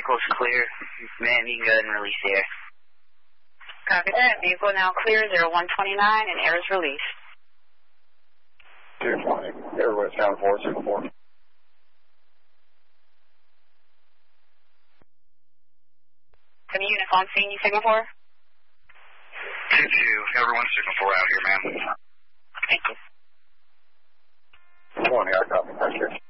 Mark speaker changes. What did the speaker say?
Speaker 1: Vehicle's clear. Man, you can go ahead and release the air.
Speaker 2: Copy that. Vehicle now clear, 0129, and air is released.
Speaker 3: 220. Airway sound 464.
Speaker 2: Have units on scene, you signal for?
Speaker 4: 2-2. Everyone signal 4 out here, ma'am.
Speaker 2: Thank you.
Speaker 3: 20, I copy. Thank you.